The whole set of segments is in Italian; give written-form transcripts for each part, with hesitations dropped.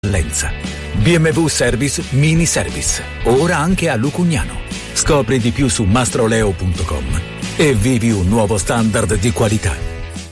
Lenza. BMW Service Mini Service, ora anche a Lucugnano. Scopri di più su mastroleo.com e vivi un nuovo standard di qualità.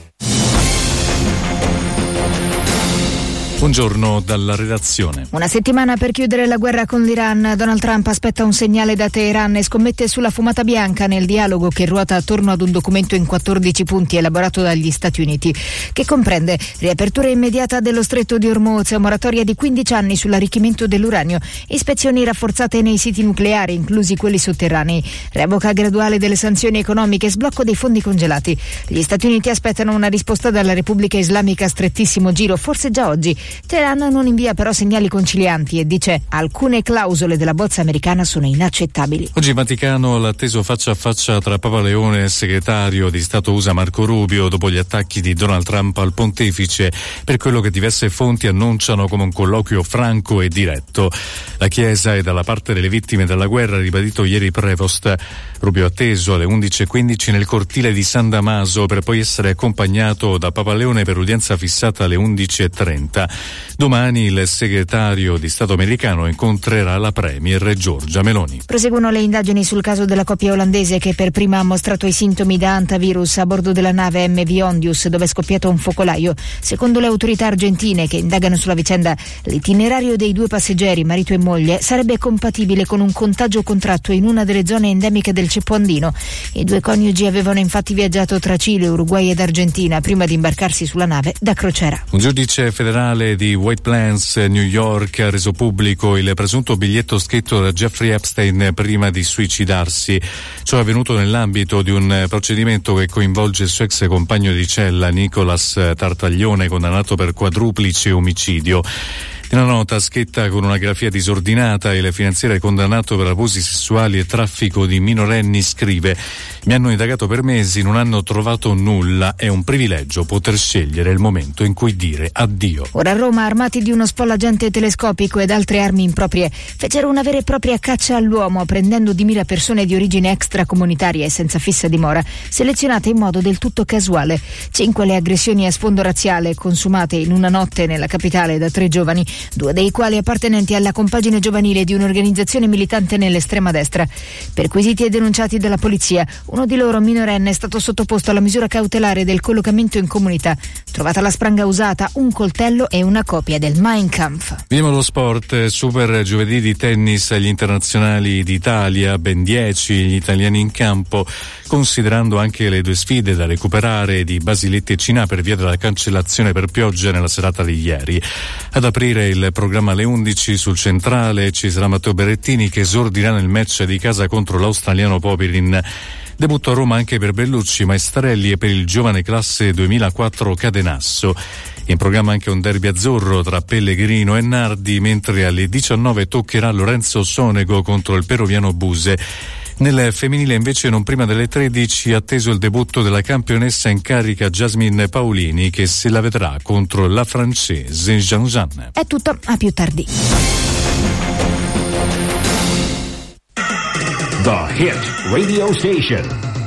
Buongiorno dalla redazione. Una settimana per chiudere la guerra con l'Iran. Donald Trump aspetta un segnale da Teheran e scommette sulla fumata bianca nel dialogo che ruota attorno ad un documento in 14 punti elaborato dagli Stati Uniti, che comprende riapertura immediata dello stretto di Hormuz, moratoria di 15 anni sull'arricchimento dell'uranio, ispezioni rafforzate nei siti nucleari, inclusi quelli sotterranei, revoca graduale delle sanzioni economiche, sblocco dei fondi congelati. Gli Stati Uniti aspettano una risposta dalla Repubblica Islamica a strettissimo giro, forse già oggi. Teheran non invia però segnali concilianti e dice alcune clausole della bozza americana sono inaccettabili. Oggi in Vaticano l'atteso faccia a faccia tra Papa Leone e il segretario di Stato USA Marco Rubio dopo gli attacchi di Donald Trump al pontefice, per quello che diverse fonti annunciano come un colloquio franco e diretto. La Chiesa è dalla parte delle vittime della guerra, ha ribadito ieri Prevost. Rubio atteso alle 11:15 nel cortile di San Damaso per poi essere accompagnato da Papa Leone per l'udienza fissata alle 11:30. Domani il segretario di Stato americano incontrerà la premier Giorgia Meloni. Proseguono le indagini sul caso della coppia olandese che per prima ha mostrato i sintomi da hantavirus a bordo della nave MV Ondius, dove è scoppiato un focolaio. Secondo le autorità argentine che indagano sulla vicenda, l'itinerario dei due passeggeri, marito e moglie, sarebbe compatibile con un contagio contratto in una delle zone endemiche del ceppo andino. I due coniugi avevano infatti viaggiato tra Cile, Uruguay ed Argentina prima di imbarcarsi sulla nave da crociera. Un giudice federale di White Plains, New York, ha reso pubblico il presunto biglietto scritto da Jeffrey Epstein prima di suicidarsi. Ciò è avvenuto nell'ambito di un procedimento che coinvolge il suo ex compagno di cella Nicolas Tartaglione, condannato per quadruplice omicidio. Nella nota, scritta con una grafia disordinata, il finanziere condannato per abusi sessuali e traffico di minorenni scrive: mi hanno indagato per mesi, non hanno trovato nulla, è un privilegio poter scegliere il momento in cui dire addio. Ora a Roma, armati di uno spollagente telescopico ed altre armi improprie, fecero una vera e propria caccia all'uomo, prendendo di mira persone di origine extracomunitaria e senza fissa dimora, selezionate in modo del tutto casuale. 5 le aggressioni a sfondo razziale consumate in una notte nella capitale da 3 giovani, 2 dei quali appartenenti alla compagine giovanile di un'organizzazione militante nell'estrema destra. Perquisiti e denunciati dalla polizia, uno di loro, minorenne, è stato sottoposto alla misura cautelare del collocamento in comunità. Trovata la spranga usata, un coltello e una copia del Mein Kampf. Vediamo lo sport. Super giovedì di tennis agli internazionali d'Italia, ben 10 gli italiani in campo, considerando anche le 2 sfide da recuperare di Basiletti e Cinà per via della cancellazione per pioggia nella serata di ieri. Ad aprire il programma alle 11 sul centrale ci sarà Matteo Berrettini, che esordirà nel match di casa contro l'australiano Popelin. Debutto a Roma anche per Bellucci, Maestrelli e per il giovane classe 2004 Cadenasso. In programma anche un derby azzurro tra Pellegrino e Nardi, mentre alle 19 toccherà Lorenzo Sonego contro il peruviano Buse. Nel femminile invece non prima delle 13 atteso il debutto della campionessa in carica Jasmine Paolini, che se la vedrà contro la francese Jean Jean. È tutto, a più tardi. The Hit Radio Station.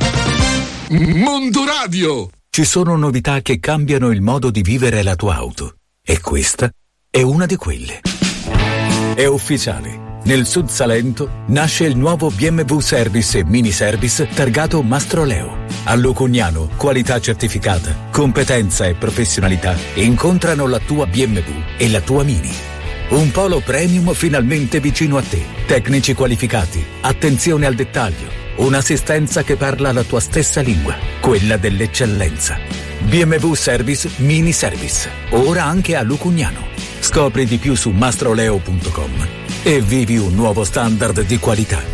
Mondo Radio. Ci sono novità che cambiano il modo di vivere la tua auto. E questa è una di quelle. È ufficiale. Nel Sud Salento nasce il nuovo BMW Service e Mini Service targato Mastroleo. A Lucugnano, qualità certificata, competenza e professionalità incontrano la tua BMW e la tua Mini. Un polo premium finalmente vicino a te. Tecnici qualificati, attenzione al dettaglio, un'assistenza che parla la tua stessa lingua, quella dell'eccellenza. BMW Service Mini Service, ora anche a Lucugnano. Scopri di più su mastroleo.com e vivi un nuovo standard di qualità.